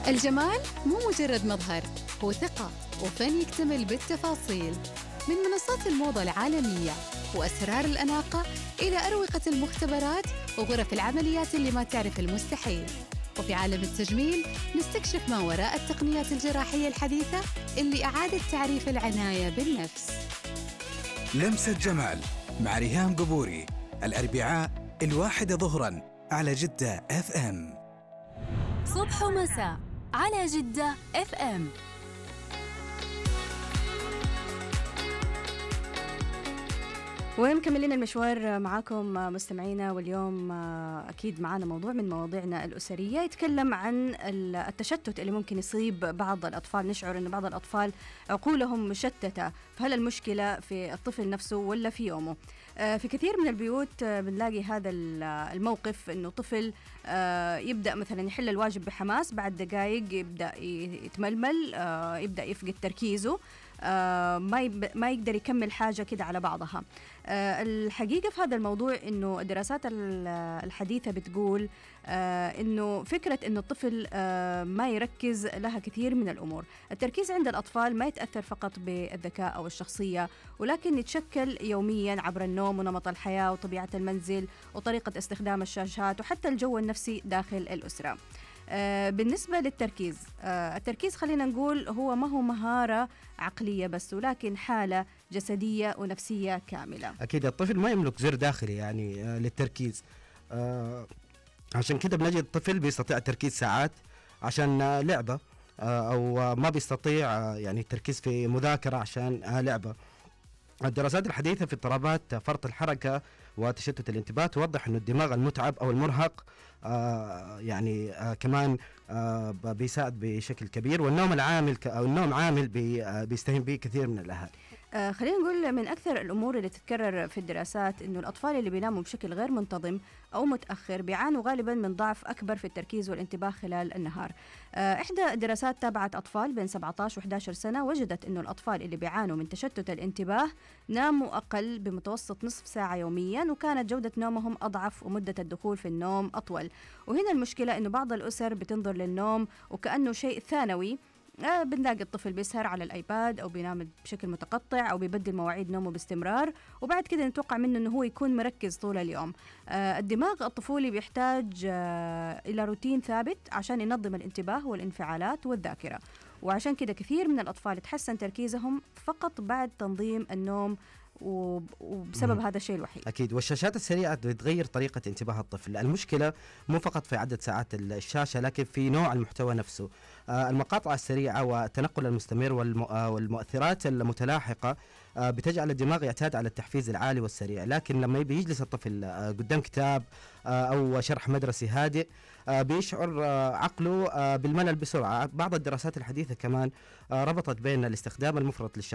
الجمال مو مجرد مظهر، هو ثقة وفن يكتمل بالتفاصيل. من منصات الموضة العالمية وأسرار الأناقة إلى أروقة المختبرات وغرف العمليات اللي ما تعرف المستحيل. وفي عالم التجميل نستكشف ما وراء التقنيات الجراحية الحديثة اللي أعادت تعريف العناية بالنفس. لمسة جمال مع ريهام قبوري، الأربعاء 1 ظهراً على جدة FM. صبح ومساء على جدة FM. ومكملين المشوار معاكم مستمعينا، واليوم أكيد معانا موضوع من مواضيعنا الأسرية يتكلم عن التشتت اللي ممكن يصيب بعض الأطفال. نشعر أن بعض الأطفال عقولهم مشتتة، فهل المشكلة في الطفل نفسه ولا في يومه؟ في كثير من البيوت بنلاقي هذا الموقف، أنه طفل يبدأ مثلا يحل الواجب بحماس، بعد دقائق يبدأ يتململ، يبدأ يفقد تركيزه، ما يقدر يكمل حاجة كده على بعضها. الحقيقة في هذا الموضوع إنه الدراسات الحديثة بتقول إنه فكرة إنه الطفل ما يركز لها كثير من الأمور. التركيز عند الأطفال ما يتأثر فقط بالذكاء أو الشخصية، ولكن يتشكل يوميا عبر النوم ونمط الحياة وطبيعة المنزل وطريقة استخدام الشاشات وحتى الجو النفسي داخل الأسرة. بالنسبة للتركيز، التركيز خلينا نقول هو ما هو مهارة عقلية بس، ولكن حالة جسدية ونفسية كاملة. أكيد الطفل ما يملك زر داخلي يعني للتركيز، عشان كده بنجد الطفل بيستطيع التركيز ساعات عشان لعبة، أو ما بيستطيع يعني التركيز في مذاكرة عشان لعبة. الدراسات الحديثة في اضطرابات فرط الحركة وتشتت الانتباه توضح أن الدماغ المتعب أو المرهق كمان بيساعد بشكل كبير، والنوم النوم عامل بيستهين به كثير من الأهالي. خلينا نقول من أكثر الأمور اللي تتكرر في الدراسات إنه الأطفال اللي بيناموا بشكل غير منتظم أو متأخر بيعانوا غالبا من ضعف أكبر في التركيز والانتباه خلال النهار. إحدى الدراسات تابعت أطفال بين 17 و11 سنة، وجدت إنه الأطفال اللي بيعانوا من تشتت الانتباه ناموا أقل بمتوسط نصف ساعة يوميا، وكانت جودة نومهم أضعف ومدة الدخول في النوم أطول. وهنا المشكلة إنه بعض الأسر بتنظر للنوم وكأنه شيء ثانوي. بنلاقي الطفل بيسهر على الآيباد أو بينام بشكل متقطع أو بيبدل مواعيد نومه باستمرار، وبعد كده نتوقع منه أنه هو يكون مركز طول اليوم. الدماغ الطفولي بيحتاج إلى روتين ثابت عشان ينظم الانتباه والانفعالات والذاكرة، وعشان كده كثير من الأطفال يتحسن تركيزهم فقط بعد تنظيم النوم، وبسبب هذا الشيء الوحيد. أكيد. والشاشات السريعة بتغير طريقة انتباه الطفل. المشكلة مو فقط في عدد ساعات الشاشة، لكن في نوع المحتوى نفسه. المقاطع السريعة والتنقل المستمر والمؤثرات المتلاحقة بتجعل الدماغ يعتاد على التحفيز العالي والسريع. لكن لما بيجلس الطفل قدام كتاب أو شرح مدرسي هادئ بيشعر عقله بالملل بسرعة. بعض الدراسات الحديثة كمان ربطت بين الاستخدام المفرط للشاشة